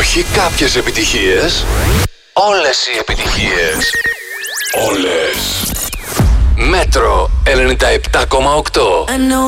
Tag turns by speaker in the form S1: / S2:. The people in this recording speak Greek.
S1: Όχι κάποιες επιτυχίες, όλες οι επιτυχίες. Όλες. Μέτρο 97,8.